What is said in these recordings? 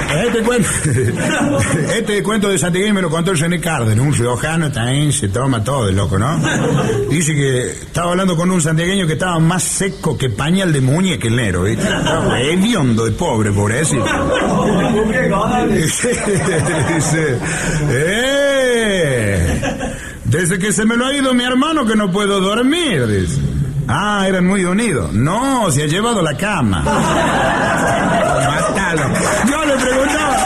Este cuento de santiagueño me lo contó el René Cárdenas, un riojano también se toma todo el loco, ¿no? Dice que estaba hablando con un santiagueño que estaba más seco que pañal de muñeca el negro, ¿viste? Estaba hediondo de pobrecito. Dice, desde que se me lo ha ido mi hermano que no puedo dormir, dice. Ah, eran muy unidos. No, se ha llevado la cama. Mátalo. Yo le preguntaba.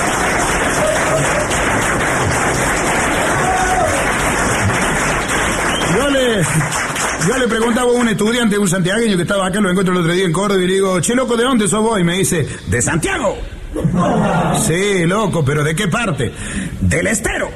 Yo le preguntaba a un estudiante, un santiagueño que estaba acá, lo encuentro el otro día en Córdoba, y le digo, che, loco, ¿de dónde sos vos? Y me dice, de Santiago. Sí, loco, pero ¿de qué parte? Del Estero.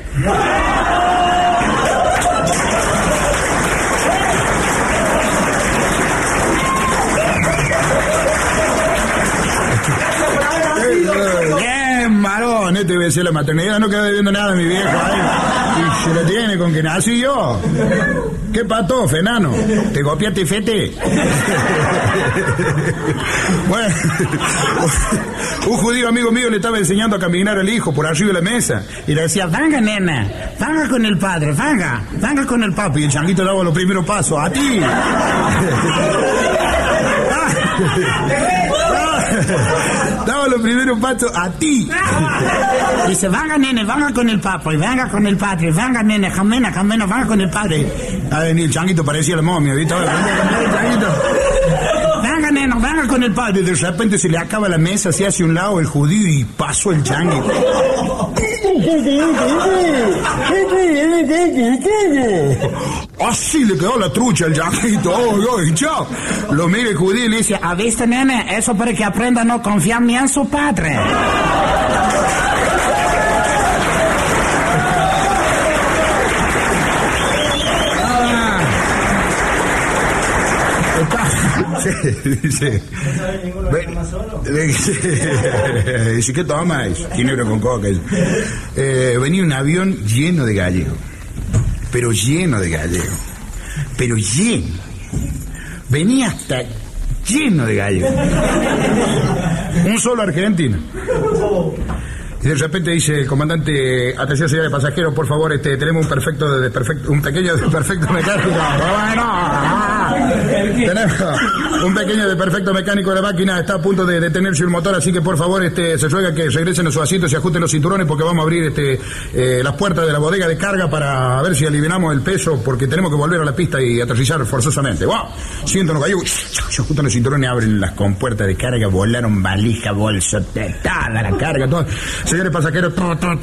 Bien, varón, este debe ser la maternidad, no queda debiendo nada a mi viejo ahí. Y se lo tiene con que nací yo. ¿Qué pato, enano? ¿Te copiaste, fete? Bueno, un judío amigo mío le estaba enseñando a caminar al hijo por arriba de la mesa y le decía, venga, nena, venga con el padre, venga con el papi. Y el changuito daba los primeros pasos, a ti. Daba los primeros pasos a ti. Dice, venga, nene, venga con el papo, y venga con el padre, venga, nene, jamena, venga con el padre. A ver, ni el changuito parecía la momia, ¿viste? Venga, nene, venga con el padre. De repente se le acaba la mesa, se hace un lado el judío y pasó el changuito. Así le quedó la trucha al changuito. Chao. Lo mira el judío y le dice, ¿ha visto, nene? Eso para que aprenda a no confiar ni en su padre. Dice, dice, ¿qué tomas? Ginebra con coca. Venía un avión lleno de gallegos, pero lleno de gallegos, pero lleno. Venía hasta lleno de gallegos. Un solo argentino. Y de repente dice el comandante, atención señores pasajeros, por favor, tenemos un pequeño desperfecto mecánico. Tenemos un pequeño desperfecto mecánico de la máquina, está a punto de detenerse el motor, así que por favor se ruega que regresen a sus asientos y ajusten los cinturones porque vamos a abrir las puertas de la bodega de carga para ver si aliviamos el peso porque tenemos que volver a la pista y aterrizar forzosamente. ¡Wow! Sienten los gallegos, se ajustan los cinturones, abren las compuertas de carga, volaron valija, bolsa, toda la carga, todo. Señores pasajeros,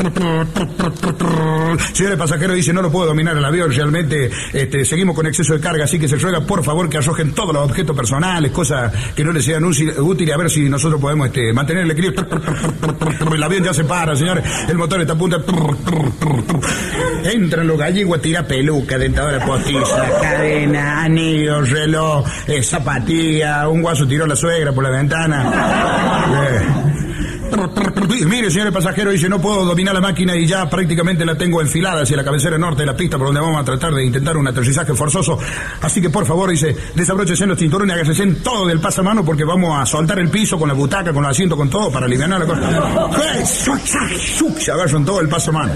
dice, no lo puedo dominar el avión, realmente seguimos con exceso de carga, así que se ruega por favor que arrojen todos los objetos personales, cosas que no les sean útiles, a ver si nosotros podemos mantener el equilibrio. El avión ya se para, señores, el motor está a punto. Entran los gallegos a tirar peluca, dentadura postiza, cadena, anillos, reloj, zapatilla, un guaso tiró la suegra por la ventana. Mire, señores pasajeros, dice, no puedo dominar la máquina y ya prácticamente la tengo enfilada hacia la cabecera norte de la pista por donde vamos a tratar de intentar un aterrizaje forzoso. Así que por favor, dice, desabróchense los cinturones, háganse en todo del pasamano porque vamos a soltar el piso con la butaca, con los asientos, con todo para aliviar la cosa. Se agarran todo el pasamano.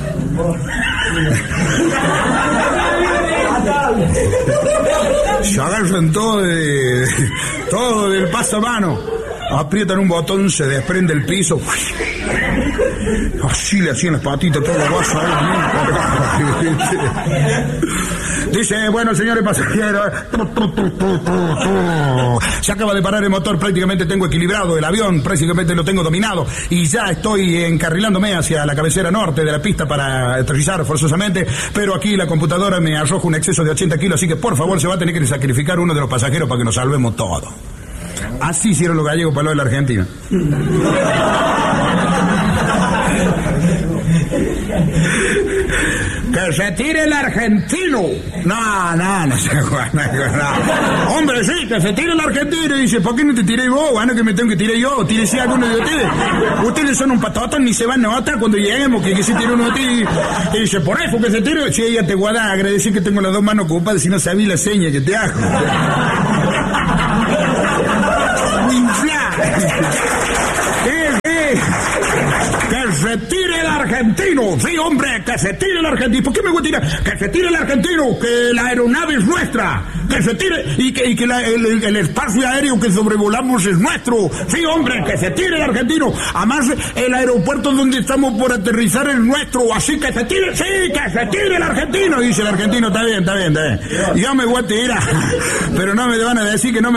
Se agarran todo del pasamano. Aprietan un botón, se desprende el piso. Así le hacían las patitas, todo lo vaso ahí. Dice, bueno, señores pasajeros, se acaba de parar el motor, prácticamente tengo equilibrado el avión, prácticamente lo tengo dominado y ya estoy encarrilándome hacia la cabecera norte de la pista para aterrizar forzosamente, pero aquí la computadora me arroja un exceso de 80 kilos, así que por favor se va a tener que sacrificar uno de los pasajeros para que nos salvemos todos. Así hicieron los gallegos para lo de la Argentina. ¡Que se tire el argentino! No se juega, no. Hombre, sí, que se tire el argentino. Y dice, ¿por qué no te tiré vos? Bueno, que me tengo que tirar yo. Tírese alguno de ustedes. Ustedes son un patotón, ni se van a notar cuando lleguemos que se tire uno de ustedes. Y dice, por eso que se tire. Si ella te guarda, agradecer que tengo las dos manos ocupadas, si no sabía la seña que te hago. se tire el argentino. Sí, hombre, que se tire el argentino. ¿Por qué me voy a tirar? Que se tire el argentino, que la aeronave es nuestra. Que se tire y que el espacio aéreo que sobrevolamos es nuestro. Sí, hombre, que se tire el argentino. Además, el aeropuerto donde estamos por aterrizar es nuestro. Así que se tire, sí, que se tire el argentino. Dice el argentino, está bien. Yo me voy a tirar. Pero no me van a decir que no me